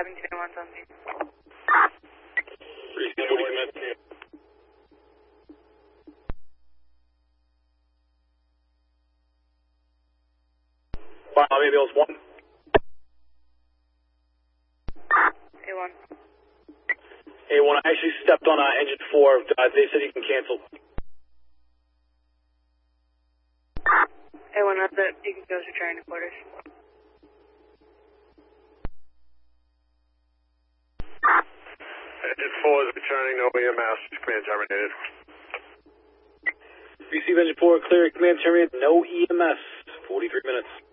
having 21's on me. Receive 40 command. Wow, ambulance 1. A1. A1, I actually stepped on engine 4. They said you can cancel. A1, that's it. You can go to training quarters. Engine 4 is returning, no EMS, command terminated. Receive engine 4, clear, command terminated, no EMS, 43 minutes.